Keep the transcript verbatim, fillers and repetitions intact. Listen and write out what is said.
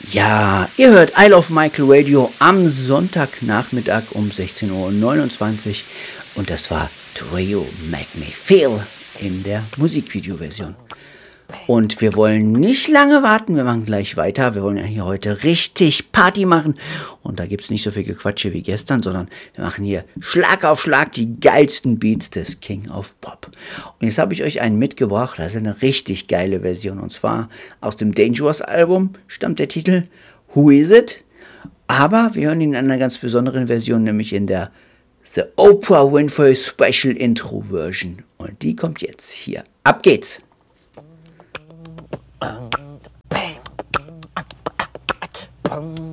Ja, ihr hört I Love Michael Radio am Sonntagnachmittag um sechzehn Uhr neunundzwanzig und das war Do You Make Me Feel in der Musikvideo-Version. Und wir wollen nicht lange warten, wir machen gleich weiter. Wir wollen ja hier heute richtig Party machen. Und da gibt es nicht so viel Gequatsche wie gestern, sondern wir machen hier Schlag auf Schlag die geilsten Beats des King of Pop. Und jetzt habe ich euch einen mitgebracht, das ist eine richtig geile Version. Und zwar aus dem Dangerous Album stammt der Titel Who Is It? Aber wir hören ihn in einer ganz besonderen Version, nämlich in der The Oprah Winfrey Special Intro Version. Und die kommt jetzt hier. Ab geht's! Bang, bang, bang,